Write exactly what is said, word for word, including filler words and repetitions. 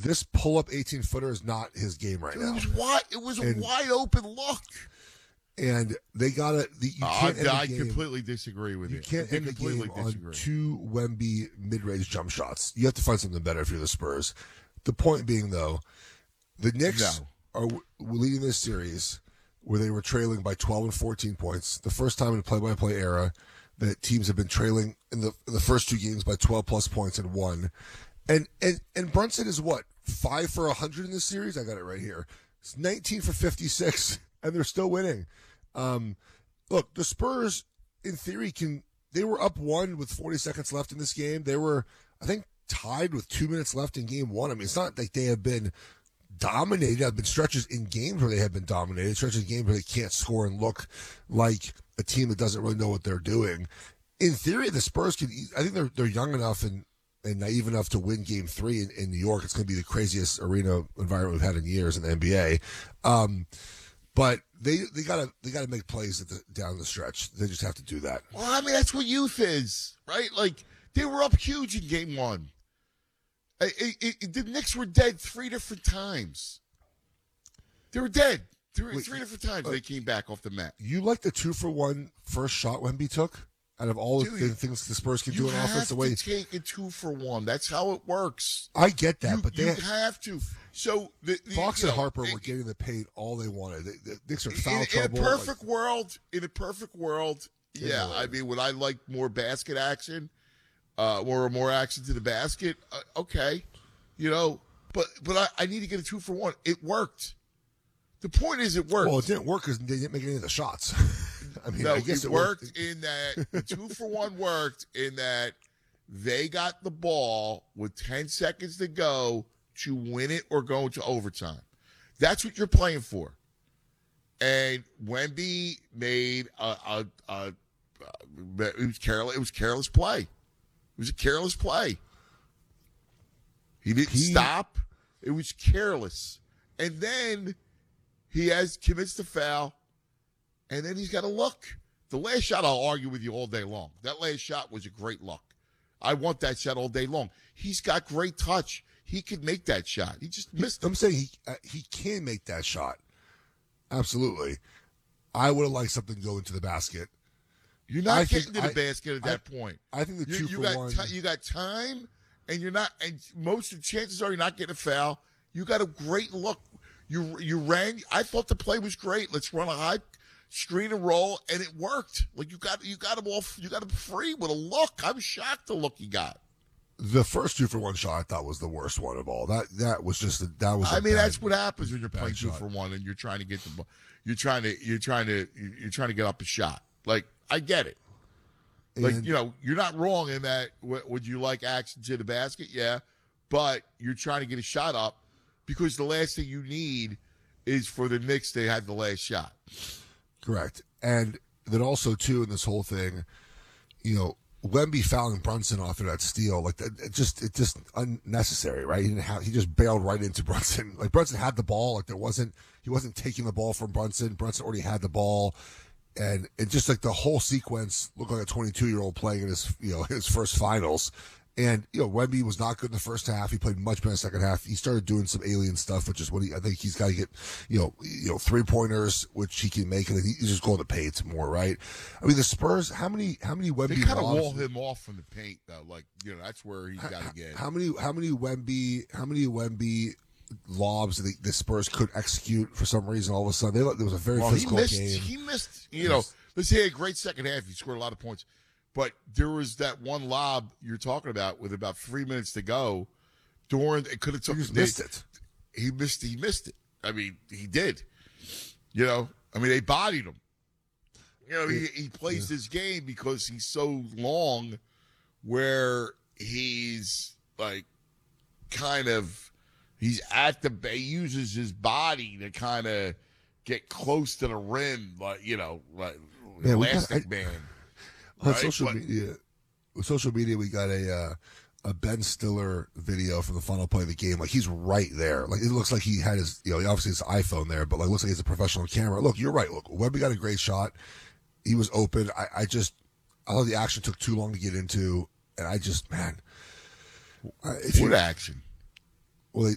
this pull-up eighteen-footer is not his game right It now. was wide. It was a And- wide open look. And they got to. You Uh, can't end I the game. completely disagree with You you. can't I end the completely game disagree. on two Wemby mid-range jump shots. You have to find something better if you're the Spurs. The point being, though, the Knicks No. are w- leading this series where they were trailing by twelve and fourteen points. The first time in the play-by-play era that teams have been trailing in the in the first two games by twelve plus points and won. And and and Brunson is what, five for a hundred in this series? I got it right here. It's nineteen for fifty-six, and they're still winning. Um, look, the Spurs, in theory, can they were up one with forty seconds left in this game. They were, I think, tied with two minutes left in game one. I mean, it's not like they have been dominated. There have been stretches in games where they have been dominated, stretches in games where they can't score and look like a team that doesn't really know what they're doing. In theory, the Spurs can. I think they're they're young enough and, and naive enough to win Game Three in, in New York. It's going to be the craziest arena environment we've had in years in the N B A. Um, but they they gotta they gotta make plays at the, down the stretch. They just have to do that. Well, I mean, that's what youth is, right? Like, they were up huge in game one. It, it, it, the Knicks were dead three different times. They were dead. Three, Wait, three different times uh, they came back off the mat. You like the two for one first shot Wemby took out of all Dude, the things the Spurs can You do in have offense. The to way take a two for one. That's how it works. I get that, you, but you they have to. So the, the Fox you and know, Harper it- were getting the paint all they wanted. The, the Knicks are in, foul in trouble. a perfect like- world, in a perfect world, yeah. Yeah. I mean, would I like more basket action, uh, or more action to the basket? Uh, okay, you know, but but I, I need to get a two for one. It worked. The point is, it worked. well, it didn't work because they didn't make any of the shots. I mean, no, I guess it, it worked in that the two for one worked in that they got the ball with ten seconds to go to win it or go into overtime. That's what you're playing for. And Wemby made a, a, a, a it was careless. It was careless play. It was a careless play. He didn't He- stop. It was careless. And then he has commits the foul, and then he's got to look. The last shot, I'll argue with you all day long. That last shot was a great look. I want that shot all day long. He's got great touch. He could make that shot. He just missed it. I'm saying he uh, he can make that shot. Absolutely. I would have liked something to go into the basket. You're not I getting think- to the I- basket at I- that point. I think the You, two you for got one. ti- you got time, and you're not. And most of the chances are you're not getting a foul. You got a great look. You you ran. I thought the play was great. Let's run a high screen and roll, and it worked. Like you got you got him off. You got him free with a look. I'm shocked the look he got. The first two for one shot I thought was the worst one of all. That that was just a, that was. I a mean, bad- that's what happens when you're bad playing two shot. for one and you're trying to get the ball. You're trying to you're trying to you're trying to get up a shot. Like I get it. Like And- you know, you're not wrong in that. W- would you like action to the basket? Yeah, but you're trying to get a shot up because the last thing you need is for the Knicks to have the last shot. Correct. And then also, too, in this whole thing, you know, Wemby fouling Brunson off of that steal, like, that, it just, it just unnecessary, right? He didn't have, he just bailed right into Brunson. Like, Brunson had the ball, like, there wasn't, he wasn't taking the ball from Brunson. Brunson already had the ball. And it just, like, the whole sequence looked like a twenty-two year old playing in his, you know, his first finals. And, you know, Wemby was not good in the first half. He played much better in the second half. He started doing some alien stuff, which is what he, I think he's got to get, you know, you know, three pointers, which he can make, and then he's just going to paint more, right? I mean, the Spurs, how many, how many Wemby They kind of lobs- wall him off from the paint, though. Like you know, that's where he's got to get. How many, how many Wemby, how many Wemby lobs the, the Spurs could execute for some reason all of a sudden? They, there was a very Well, he physical missed. game. He missed. You know, let's say a great second half. He scored a lot of points, but there was that one lob you're talking about with about three minutes to go. During it could have He took. just they- missed it. He missed. He missed it. I mean, he did. You know, I mean, they bodied him. You know, he, he plays this game because he's so long, where he's like, kind of, he's at the. He uses his body to kind of get close to the rim, like you know, like Man, we got- elastic I- band. On right? social But- media, with social media, we got a uh, a Ben Stiller video from the final play of the game. Like he's right there. Like it looks like he had his, you know, obviously his iPhone there, but like it looks like he's a professional camera. Look, you're right. Look, Wemby got a great shot. He was open. I, I just, I thought the action took too long to get into, and I just, man, I- if What you, action? well, they,